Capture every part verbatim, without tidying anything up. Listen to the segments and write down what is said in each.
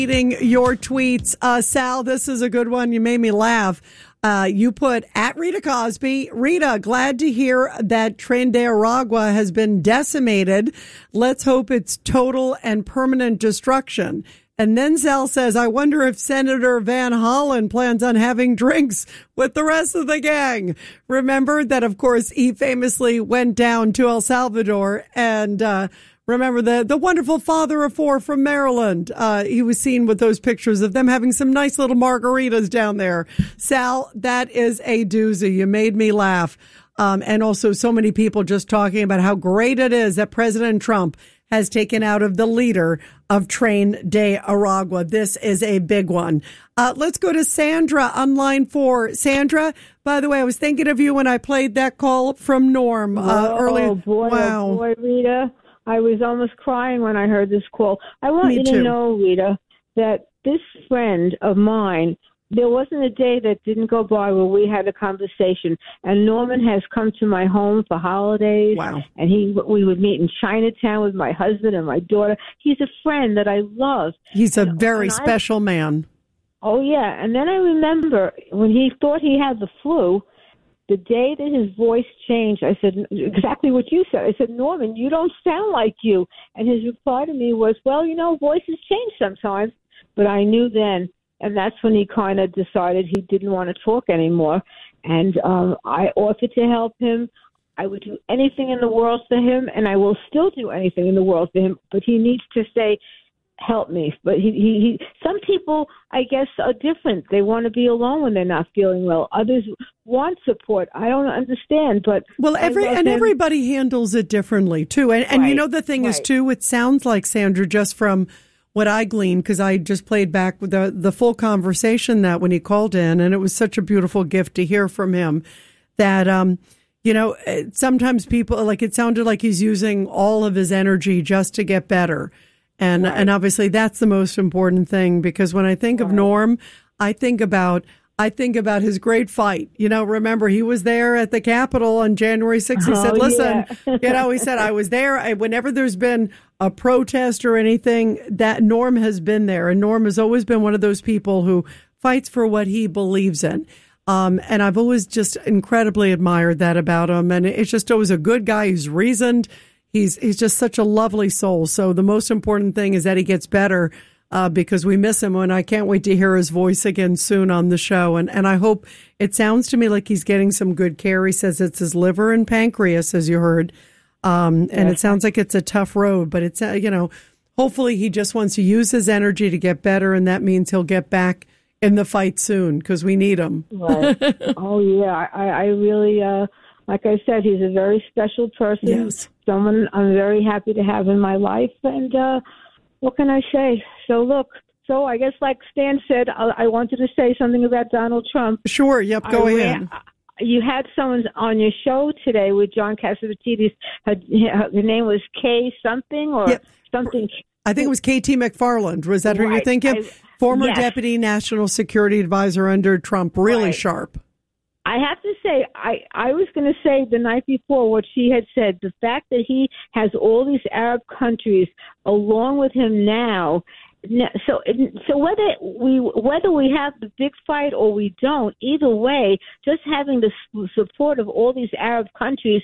Reading your tweets. Uh, Sal, this is a good one. You made me laugh. Uh, you put at Rita Cosby. Rita, glad to hear that Tren de Aragua has been decimated. Let's hope it's total and permanent destruction. And then Sal says, I wonder if Senator Van Hollen plans on having drinks with the rest of the gang. Remember that, of course, he famously went down to El Salvador and, uh, remember the, the wonderful father of four from Maryland. Uh, he was seen with those pictures of them having some nice little margaritas down there. Sal, that is a doozy. You made me laugh. Um, and also so many people just talking about how great it is that President Trump has taken out of the leader of Tren de Aragua. This is a big one. Uh, let's go to Sandra on line four. Sandra, by the way, I was thinking of you when I played that call from Norm uh, oh, earlier. Oh, boy, wow. oh, boy, Rita. I was almost crying when I heard this call. I want Me you too. to know, Rita, that this friend of mine, there wasn't a day that didn't go by where we had a conversation. And Norman has come to my home for holidays. Wow. And he, we would meet in Chinatown with my husband and my daughter. He's a friend that I love. He's a and, very and special I, man. Oh, yeah. And then I remember when he thought he had the flu, the day that his voice changed, I said exactly what you said. I said, Norman, you don't sound like you. And his reply to me was, well, you know, voices change sometimes. But I knew then. And that's when he kind of decided he didn't want to talk anymore. And um, I offered to help him. I would do anything in the world for him, and I will still do anything in the world for him. But he needs to say, help me. But he, he, he some people, I guess, are different. They want to be alone when they're not feeling well. Others want support. I don't understand. But well, every and him. everybody handles it differently, too. And, and right. you know, the thing right. is, too, it sounds like, Sandra, just from what I gleaned, because I just played back the the full conversation that when he called in, and it was such a beautiful gift to hear from him that, um, you know, sometimes people, like, it sounded like he's using all of his energy just to get better. And, right. and obviously that's the most important thing, because when I think right. of Norm, I think about I think about his great fight. You know, remember, he was there at the Capitol on January sixth. He oh, said, listen, yeah. you know, he said, I was there. I, whenever there's been a protest or anything, that Norm has been there. And Norm has always been one of those people who fights for what he believes in. Um, and I've always just incredibly admired that about him. And it's just always a good guy who's reasoned. He's, he's just such a lovely soul. So the most important thing is that he gets better. Uh, because we miss him, and I can't wait to hear his voice again soon on the show. And, and I hope, it sounds to me like he's getting some good care. He says it's his liver and pancreas, as you heard. Um, and yes. It sounds like it's a tough road, but it's, uh, you know, hopefully he just wants to use his energy to get better. And that means he'll get back in the fight soon, because we need him. Right. Oh, yeah. I, I really, uh, like I said, he's a very special person. Yes. Someone I'm very happy to have in my life. And, uh, what can I say? So, look, so I guess like Stan said, I, I wanted to say something about Donald Trump. Sure, yep, go I ahead. Ran, you had someone on your show today with John Cassavetes. Her, her name was Kay something or yep. something. I think it was K T McFarland. Was that who right. you're thinking? I, Former yes. Deputy National Security Advisor under Trump. Really right. sharp. I have to say, I, I was going to say the night before what she had said, the fact that he has all these Arab countries along with him now. So, so whether we whether we have the big fight or we don't, either way, just having the support of all these Arab countries,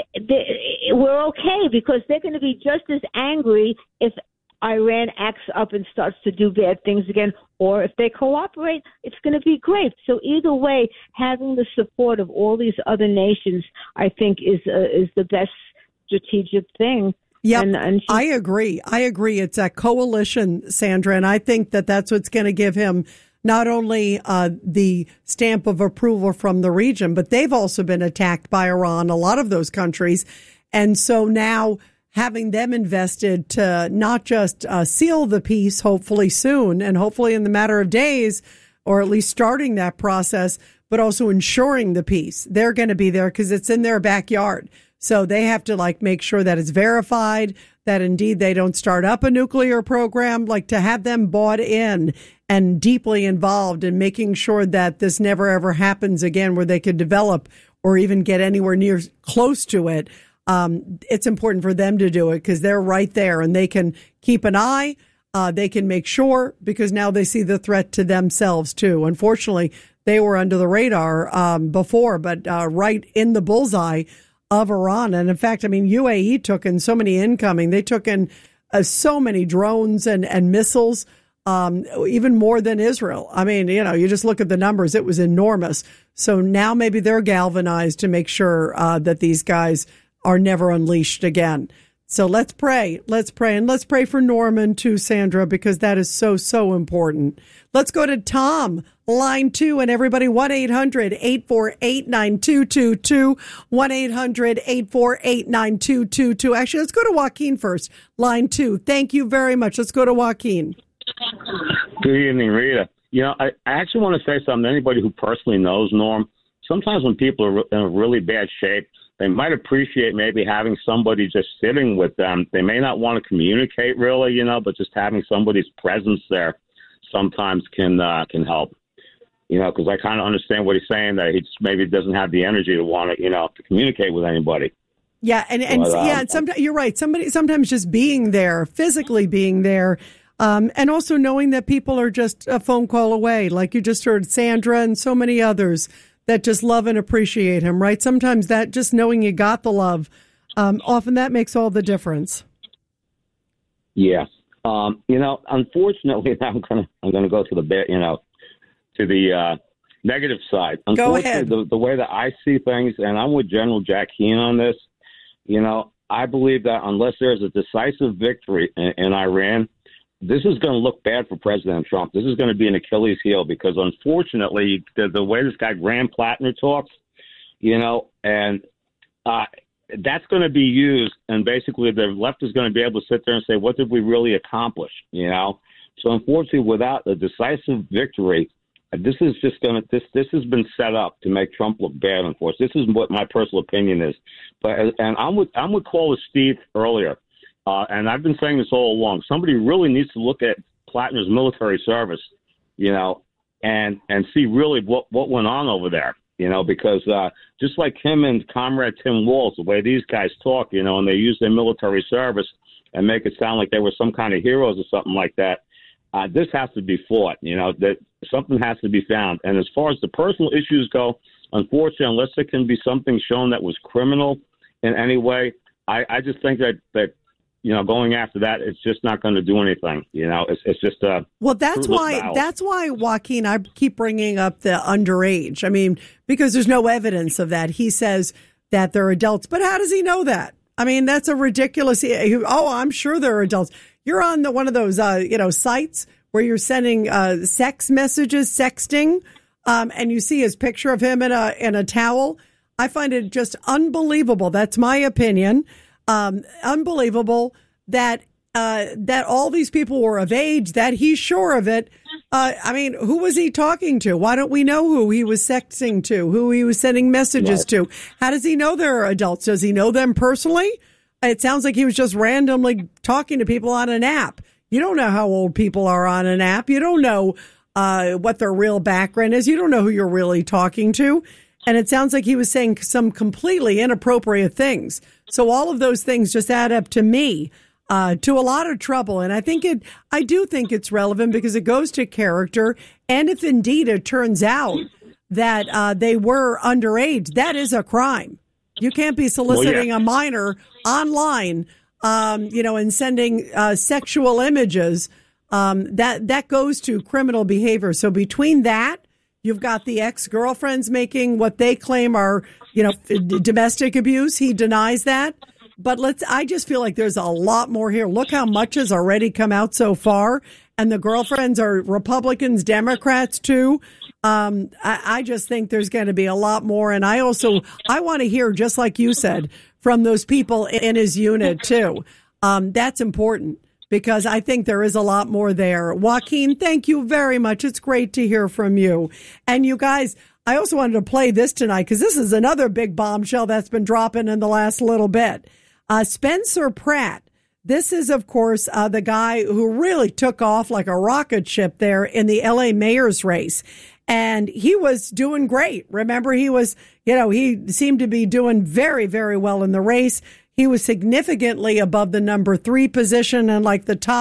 they, we're okay, because they're going to be just as angry if Iran acts up and starts to do bad things again, or if they cooperate, it's going to be great. So either way, having the support of all these other nations, I think, is uh, is the best strategic thing. Yep, and, and she- I agree. I agree. It's that coalition, Sandra, and I think that that's what's going to give him not only uh, the stamp of approval from the region, but they've also been attacked by Iran, a lot of those countries. And so now having them invested to not just uh, seal the peace, hopefully soon, and hopefully in the matter of days, or at least starting that process, but also ensuring the peace. They're going to be there because it's in their backyard. So they have to like make sure that it's verified, that indeed they don't start up a nuclear program, like to have them bought in and deeply involved in making sure that this never ever happens again, where they could develop or even get anywhere near close to it. Um, it's important for them to do it because they're right there and they can keep an eye uh, they can make sure, because now they see the threat to themselves too. Unfortunately, they were under the radar um, before, but uh, right in the bullseye of Iran. And in fact, I mean, U A E took in so many incoming. They took in uh, so many drones and, and missiles, um, even more than Israel. I mean, you know, you just look at the numbers. It was enormous. So now maybe they're galvanized to make sure uh, that these guys are never unleashed again. So let's pray. Let's pray. And let's pray for Norman too, Sandra, because that is so, so important. Let's go to Tom, line two, and everybody, one eight hundred eight four eight nine two two two, one eight hundred eight four eight nine two two two. Actually, let's go to Joaquin first, line two. Thank you very much. Let's go to Joaquin. Good evening, Rita. You know, I, I actually want to say something to anybody who personally knows Norm. Sometimes when people are in a really bad shape, they might appreciate maybe having somebody just sitting with them. They may not want to communicate really, you know, but just having somebody's presence there sometimes can uh, can help. You know, because I kind of understand what he's saying, that he just maybe doesn't have the energy to want to, you know, to communicate with anybody. Yeah, and, and but, um, yeah, and sometimes you're right. Somebody sometimes just being there, physically being there, um, and also knowing that people are just a phone call away, like you just heard Sandra and so many others that just love and appreciate him, right? Sometimes that just knowing you got the love, um, often that makes all the difference. Yeah. Um, you know, unfortunately, I'm going to I'm gonna go to the bit, you know, to the uh, negative side. Go ahead. The, the way that I see things, and I'm with General Jack Keane on this, you know, I believe that unless there's a decisive victory in, in Iran, this is going to look bad for President Trump. This is going to be an Achilles heel because, unfortunately, the, the way this guy Graham Plattner talks, you know, and uh, that's going to be used, and basically the left is going to be able to sit there and say, what did we really accomplish, you know? So, unfortunately, without a decisive victory, this is just going to this this has been set up to make Trump look bad. Unfortunately, this is what my personal opinion is. But and I'm with I'm with caller Steve earlier. Uh, and I've been saying this all along. Somebody really needs to look at Plattner's military service, you know, and and see really what, what went on over there, you know, because uh, just like him and Comrade Tim Walz, the way these guys talk, you know, and they use their military service and make it sound like they were some kind of heroes or something like that, uh, this has to be fought, you know, that something has to be found. And as far as the personal issues go, unfortunately, unless there can be something shown that was criminal in any way, I, I just think that that. You know, going after that, it's just not going to do anything. You know, it's it's just a well. That's why battle. That's why Joaquin. I keep bringing up the underage. I mean, because there's no evidence of that. He says that they're adults, but how does he know that? I mean, that's a ridiculous. Oh, I'm sure they're adults. You're on the one of those uh, you know sites where you're sending uh, sex messages, sexting, um, and you see his picture of him in a in a towel. I find it just unbelievable. That's my opinion. Um, unbelievable that uh, that all these people were of age, that he's sure of it. Uh, I mean, who was he talking to? Why don't we know who he was sexting to, who he was sending messages right. to? How does he know they're adults? Does he know them personally? It sounds like he was just randomly talking to people on an app. You don't know how old people are on an app. You don't know uh, what their real background is. You don't know who you're really talking to. And it sounds like he was saying some completely inappropriate things. So all of those things just add up to me, uh, to a lot of trouble. And I think it, I do think it's relevant because it goes to character. And if indeed it turns out that uh, they were underage, that is a crime. You can't be soliciting well, yeah. a minor online, um, you know, and sending uh, sexual images. Um, that that goes to criminal behavior. So between that, you've got the ex-girlfriends making what they claim are, you know, domestic abuse. He denies that. But let's, I just feel like there's a lot more here. Look how much has already come out so far. And the girlfriends are Republicans, Democrats too. Um, I, I just think there's going to be a lot more. And I also, I want to hear, just like you said, from those people in his unit too. Um, that's important. Because I think there is a lot more there. Joaquin, thank you very much. It's great to hear from you. And you guys, I also wanted to play this tonight because this is another big bombshell that's been dropping in the last little bit. Uh, Spencer Pratt. This is, of course, uh, the guy who really took off like a rocket ship there in the L A mayor's race. And he was doing great. Remember, he was, you know, he seemed to be doing very, very well in the race. He was significantly above the number three position and like the top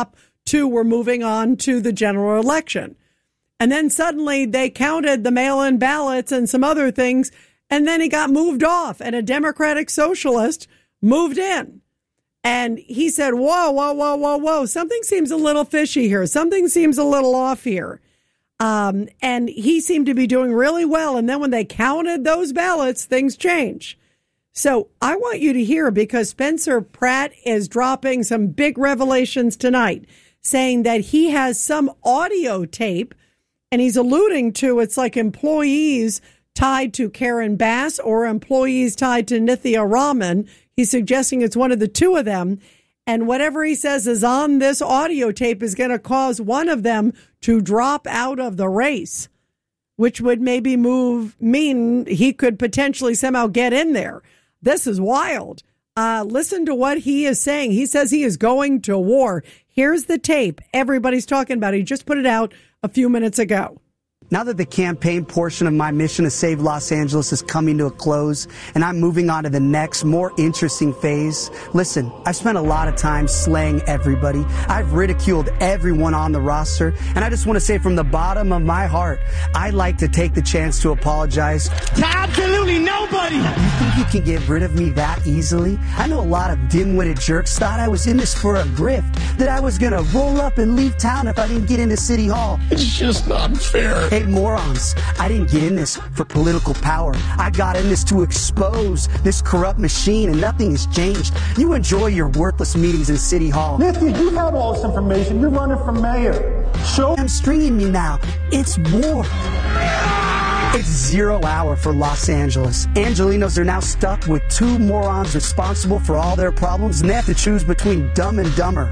two were moving on to the general election. And then suddenly they counted the mail-in ballots and some other things, and then he got moved off, and a Democratic socialist moved in. And he said, whoa, whoa, whoa, whoa, whoa, something seems a little fishy here. Something seems a little off here. Um, and he seemed to be doing really well. And then when they counted those ballots, things changed. So I want you to hear, because Spencer Pratt is dropping some big revelations tonight, saying that he has some audio tape, and he's alluding to it's like employees tied to Karen Bass or employees tied to Nithya Raman. He's suggesting it's one of the two of them. And whatever he says is on this audio tape is going to cause one of them to drop out of the race, which would maybe move, mean he could potentially somehow get in there. This is wild. Uh, listen to what he is saying. He says he is going to war. Here's the tape everybody's talking about. He just put it out a few minutes ago. Now that the campaign portion of my mission to save Los Angeles is coming to a close and I'm moving on to the next, more interesting phase, listen, I've spent a lot of time slaying everybody. I've ridiculed everyone on the roster, and I just want to say from the bottom of my heart, I'd like to take the chance to apologize to absolutely nobody. You think you can get rid of me that easily? I know a lot of dim-witted jerks thought I was in this for a grift, that I was going to roll up and leave town if I didn't get into City Hall. It's just not fair. Hey, morons, I didn't get in this for political power. I got in this to expose this corrupt machine, and nothing has changed. You enjoy your worthless meetings in City Hall. Nithya, you have all this information. You're running for mayor. Show I'm stringing me now. It's war. It's zero hour for Los Angeles. Angelinos are now stuck with two morons responsible for all their problems, and they have to choose between Dumb and Dumber.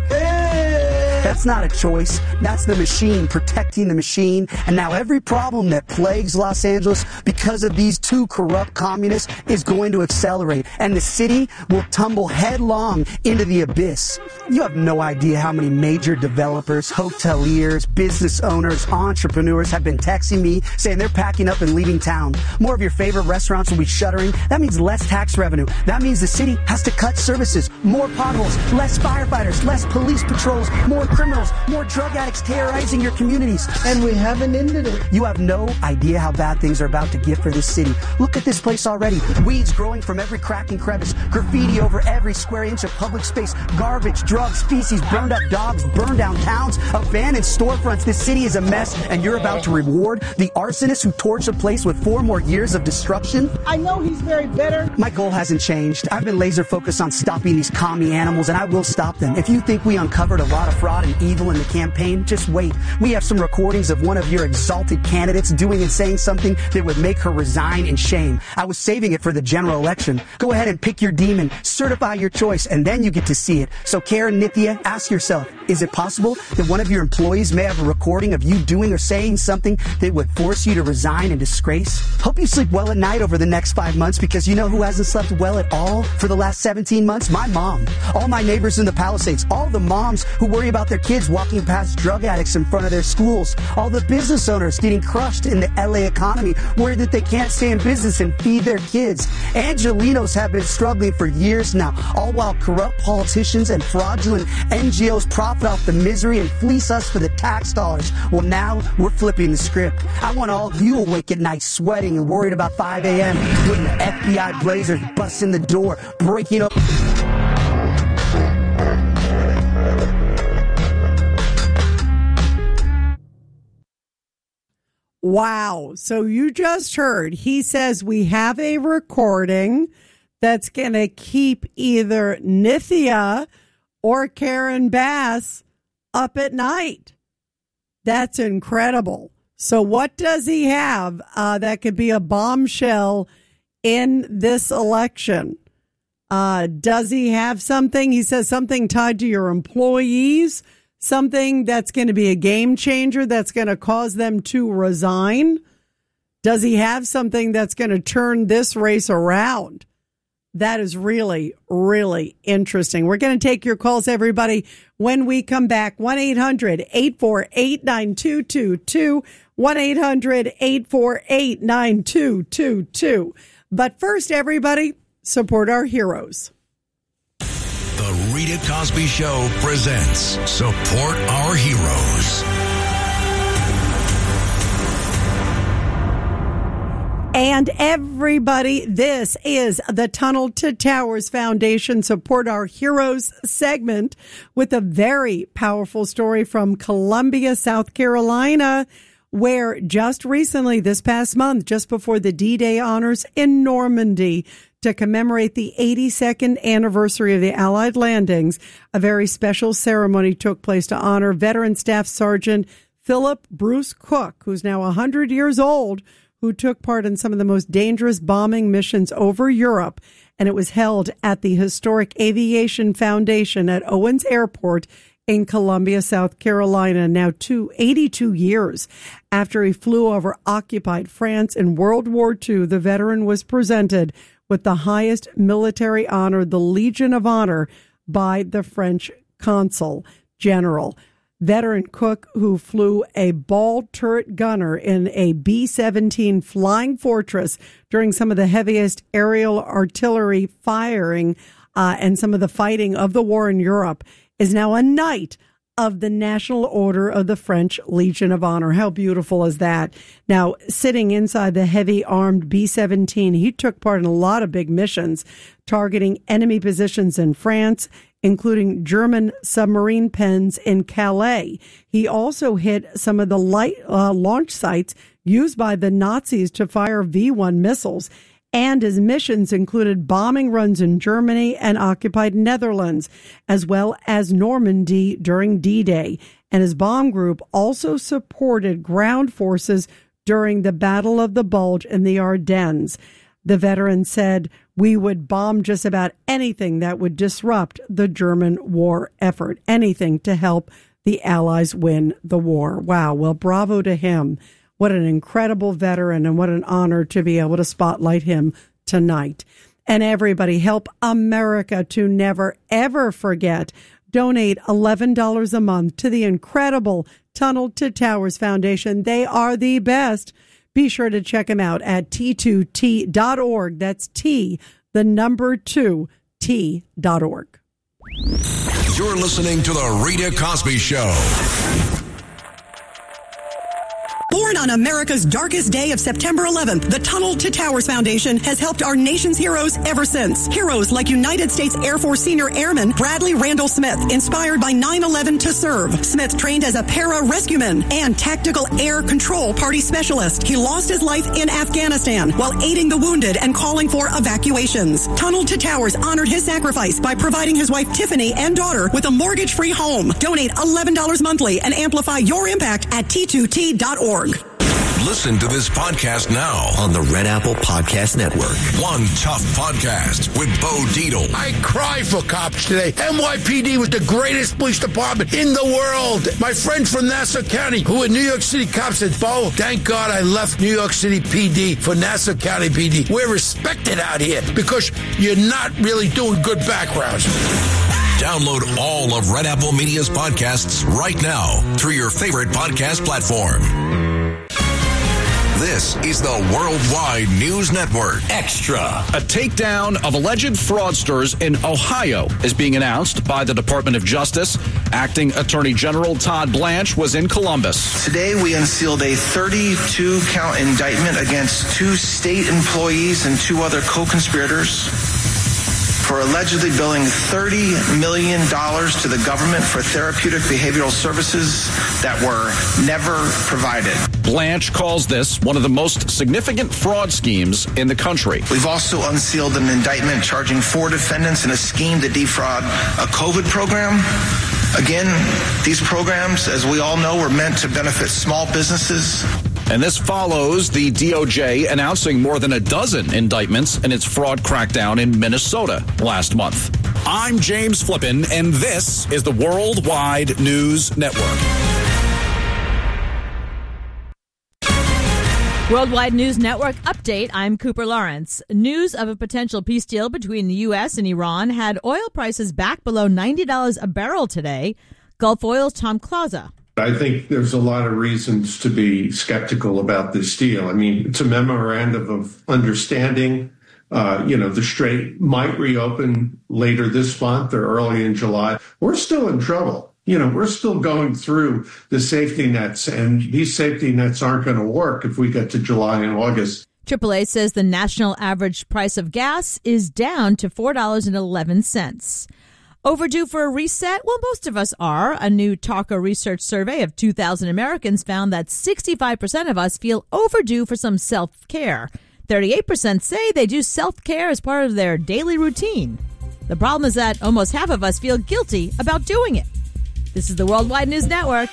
That's not a choice. That's the machine protecting the machine. And now every problem that plagues Los Angeles because of these two corrupt communists is going to accelerate. And the city will tumble headlong into the abyss. You have no idea how many major developers, hoteliers, business owners, entrepreneurs have been texting me saying they're packing up and leaving town. More of your favorite restaurants will be shuttering. That means less tax revenue. That means the city has to cut services, more potholes, less firefighters, less police patrols, more criminals, more drug addicts terrorizing your communities. And we haven't ended it. You have no idea how bad things are about to get for this city. Look at this place already. Weeds growing from every crack and crevice, graffiti over every square inch of public space, garbage, drugs, feces, burned up dogs, burned down towns, abandoned storefronts. This city is a mess, and you're about to reward the arsonist who torched the place with four more years of destruction? I know he's very bitter. My goal hasn't changed. I've been laser focused on stopping these commie animals, and I will stop them. If you think we uncovered a lot of fraud and evil in the campaign, just wait. We have some recordings of one of your exalted candidates doing and saying something that would make her resign in shame. I was saving it for the general election. Go ahead and pick your demon, certify your choice, and then you get to see it. So Karen, Nithya, ask yourself, is it possible that one of your employees may have a recording of you doing or saying something that would force you to resign in disgrace? Hope you sleep well at night over the next five months, because you know who hasn't slept well at all for the last seventeen months? My mom. All my neighbors in the Palisades. All the moms who worry about their kids walking past drug addicts in front of their schools. All the business owners getting crushed in the L A economy, worried that they can't stay in business and feed their kids. Angelinos have been struggling for years now, all while corrupt politicians and fraudulent N G Os profit off the misery and fleece us for the tax dollars. Well, now we're flipping the script. I want all of you awake at night sweating and worried about five a.m. when the F B I blazers bust in the door, breaking up. Wow. So you just heard, he says we have a recording that's going to keep either Nithya or Karen Bass up at night. That's incredible. So what does he have uh, that could be a bombshell in this election? Uh, does he have something? He says something tied to your employees, something that's going to be a game changer that's going to cause them to resign. Does he have something that's going to turn this race around? That is really, really interesting. We're going to take your calls, everybody, when we come back. one eight hundred eight four eight nine two two two. one eight hundred eight four eight nine two two two. But first, everybody, support our heroes. The Rita Cosby Show presents Support Our Heroes. And everybody, this is the Tunnel to Towers Foundation Support Our Heroes segment with a very powerful story from Columbia, South Carolina, where just recently, this past month, just before the D-Day honors in Normandy, to commemorate the eighty-second anniversary of the Allied landings, a very special ceremony took place to honor veteran Staff Sergeant Philip Bruce Cook, who's now one hundred years old, who took part in some of the most dangerous bombing missions over Europe. And it was held at the historic Aviation Foundation at Owens Airport in Columbia, South Carolina. Now, two, eighty-two years after he flew over occupied France in World War Two, the veteran was presented with the highest military honor, the Legion of Honor, by the French consul general. Veteran Cook, who flew a ball turret gunner in a B seventeen Flying Fortress during some of the heaviest aerial artillery firing uh, and some of the fighting of the war in Europe, is now a knight of the National Order of the French Legion of Honor. How beautiful is that? Now, sitting inside the heavy armed B seventeen, he took part in a lot of big missions targeting enemy positions in France, including German submarine pens in Calais. He also hit some of the light uh, launch sites used by the Nazis to fire V one missiles. And his missions included bombing runs in Germany and occupied Netherlands, as well as Normandy during D-Day. And his bomb group also supported ground forces during the Battle of the Bulge in the Ardennes. The veteran said, "We would bomb just about anything that would disrupt the German war effort, anything to help the Allies win the war." Wow. Well, bravo to him. What an incredible veteran, and what an honor to be able to spotlight him tonight. And everybody, help America to never, ever forget. Donate eleven dollars a month to the incredible Tunnel to Towers Foundation. They are the best. Be sure to check them out at T two T dot org. That's T, the number two, T dot org. You're listening to The Rita Cosby Show. Born on America's darkest day of September eleventh, the Tunnel to Towers Foundation has helped our nation's heroes ever since. Heroes like United States Air Force Senior Airman Bradley Randall Smith, inspired by nine eleven to serve. Smith trained as a para-rescueman and tactical air control party specialist. He lost his life in Afghanistan while aiding the wounded and calling for evacuations. Tunnel to Towers honored his sacrifice by providing his wife Tiffany and daughter with a mortgage-free home. Donate eleven dollars monthly and amplify your impact at T two T dot org. Listen to this podcast now on the Red Apple Podcast Network. One Tough Podcast with Bo Dietl. I cry for cops today. N Y P D was the greatest police department in the world. My friend from Nassau County, who in New York City cops, said, "Bo, thank God I left New York City P D for Nassau County P D. We're respected out here because you're not really doing good backgrounds." Download all of Red Apple Media's podcasts right now through your favorite podcast platform. This is the Worldwide News Network Extra. A takedown of alleged fraudsters in Ohio is being announced by the Department of Justice. Acting Attorney General Todd Blanche was in Columbus. Today we unsealed a thirty-two count indictment against two state employees and two other co-conspirators for allegedly billing thirty million dollars to the government for therapeutic behavioral services that were never provided. Blanche calls this one of the most significant fraud schemes in the country. We've also unsealed an indictment charging four defendants in a scheme to defraud a COVID program. Again, these programs, as we all know, were meant to benefit small businesses. And this follows the D O J announcing more than a dozen indictments in its fraud crackdown in Minnesota last month. I'm James Flippin, and this is the Worldwide News Network. Worldwide News Network update. I'm Cooper Lawrence. News of a potential peace deal between the U S and Iran had oil prices back below ninety dollars a barrel today. Gulf Oil's Tom Clausa. I think there's a lot of reasons to be skeptical about this deal. I mean, it's a memorandum of understanding Uh, you know, the strait might reopen later this month or early in July. We're still in trouble. You know, we're still going through the safety nets, and these safety nets aren't going to work if we get to July and August. triple A says the national average price of gas is down to four dollars and eleven cents. Overdue for a reset? Well, most of us are. A new Talker research survey of two thousand Americans found that sixty-five percent of us feel overdue for some self-care. thirty-eight percent say they do self-care as part of their daily routine. The problem is that almost half of us feel guilty about doing it. This is the Worldwide News Network.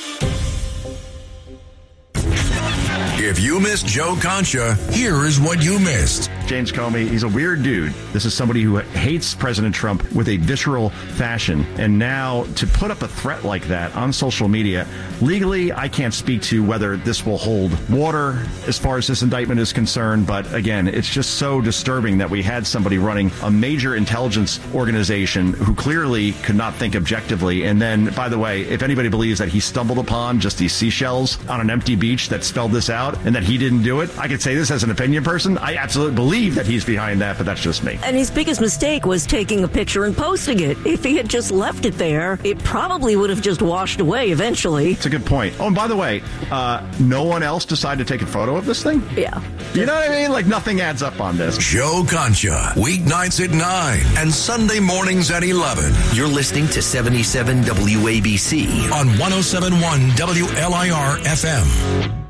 If you missed Joe Concha, here is what you missed. James Comey, he's a weird dude. This is somebody who hates President Trump with a visceral fashion. And now to put up a threat like that on social media, legally, I can't speak to whether this will hold water as far as this indictment is concerned. But again, it's just so disturbing that we had somebody running a major intelligence organization who clearly could not think objectively. And then, by the way, if anybody believes that he stumbled upon just these seashells on an empty beach that spelled this out and that he didn't do it, I could say this as an opinion person. I absolutely believe that he's behind that, but that's just me. And his biggest mistake was taking a picture and posting it. If he had just left it there, it probably would have just washed away eventually. It's a good point. Oh, and by the way, uh, no one else decided to take a photo of this thing? Yeah. You know what I mean? Like, nothing adds up on this. Joe Concha, weeknights at nine and Sunday mornings at eleven. You're listening to seventy-seven W A B C on one oh seven point one W L I R F M.